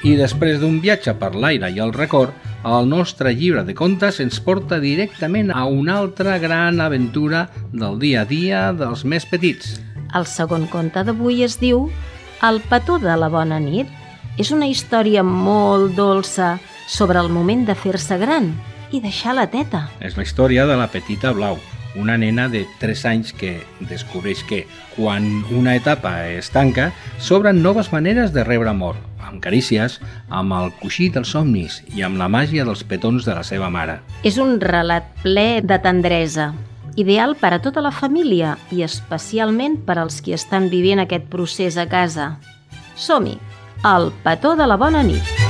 I després d'un viatge per l'aire i el record, el nostre llibre de contes ens porta directament a una altra gran aventura del dia a dia dels més petits. El segon conte d'avui es diu El petó de la bona nit. És una història molt dolça sobre el moment de fer-se gran i deixar la teta. És la història de la petita Blau, una nena de 3 anys que descobreix que, quan una etapa es tanca, s'obren noves maneres de rebre amor, amb carícies, amb el coixí dels somnis i amb la màgia dels petons de la seva mare. És un relat ple de tendresa, ideal per a tota la família i especialment per als qui estan vivint aquest procés a casa. Som-hi! El petó de la bona nit.